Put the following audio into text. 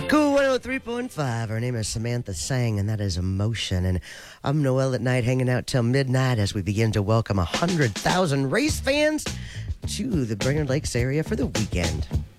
Cool 103.5. Her name is Samantha Sang, and that is Emotion. And I'm Noel at night, hanging out till midnight as we begin to welcome 100,000 race fans to the Brainerd Lakes area for the weekend.